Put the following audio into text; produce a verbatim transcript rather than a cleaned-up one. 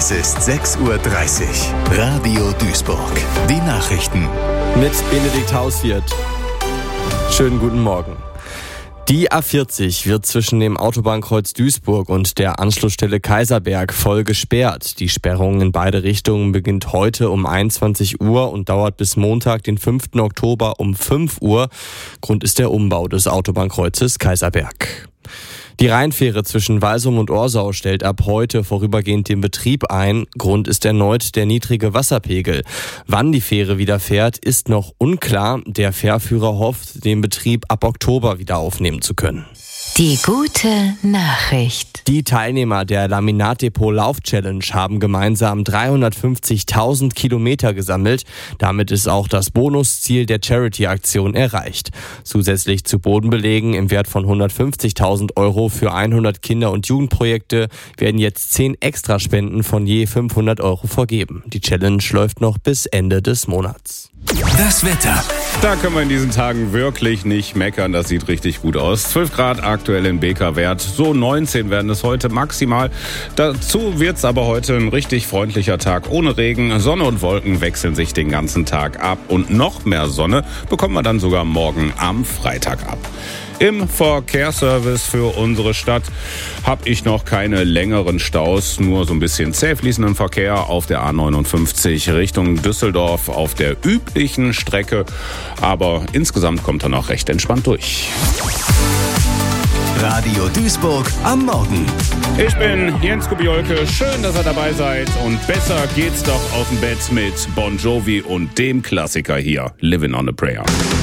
Es ist sechs Uhr dreißig. Radio Duisburg. Die Nachrichten. Mit Benedikt Haushirt. Schönen guten Morgen. Die A vierzig wird zwischen dem Autobahnkreuz Duisburg und der Anschlussstelle Kaiserberg voll gesperrt. Die Sperrung in beide Richtungen beginnt heute um einundzwanzig Uhr und dauert bis Montag, den fünften Oktober um fünf Uhr. Grund ist der Umbau des Autobahnkreuzes Kaiserberg. Die Rheinfähre zwischen Walsum und Orsau stellt ab heute vorübergehend den Betrieb ein. Grund ist erneut der niedrige Wasserpegel. Wann die Fähre wieder fährt, ist noch unklar. Der Fährführer hofft, den Betrieb ab Oktober wieder aufnehmen zu können. Die gute Nachricht. Die Teilnehmer der Laminat-Depot-Lauf-Challenge haben gemeinsam dreihundertfünfzigtausend Kilometer gesammelt. Damit ist auch das Bonusziel der Charity-Aktion erreicht. Zusätzlich zu Bodenbelegen im Wert von hundertfünfzigtausend Euro für hundert Kinder- und Jugendprojekte werden jetzt zehn Extraspenden von je fünfhundert Euro vergeben. Die Challenge läuft noch bis Ende des Monats. Das Wetter. Da können wir in diesen Tagen wirklich nicht meckern. Das sieht richtig gut aus. zwölf Grad aktuell in Beker-Wert. So neunzehn werden es heute maximal. Dazu wird es aber heute ein richtig freundlicher Tag ohne Regen. Sonne und Wolken wechseln sich den ganzen Tag ab. Und noch mehr Sonne bekommen wir dann sogar morgen am Freitag ab. Im Verkehrsservice für unsere Stadt habe ich noch keine längeren Staus, nur so ein bisschen zäh fließenden Verkehr auf der A neunundfünfzig Richtung Düsseldorf auf der üblichen Strecke. Aber insgesamt kommt er noch recht entspannt durch. Radio Duisburg am Morgen. Ich bin Jens Kubiolke. Schön, dass ihr dabei seid. Und besser geht's doch auf dem Bett mit Bon Jovi und dem Klassiker hier, Living on a Prayer.